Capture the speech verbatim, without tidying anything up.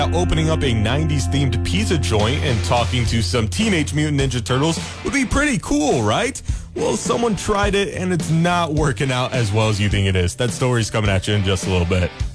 opening up a nineties themed pizza joint and talking to some Teenage Mutant Ninja Turtles would be pretty cool, right? Well, someone tried it and it's not working out as well as you think it is. That story's coming at you in just a little bit.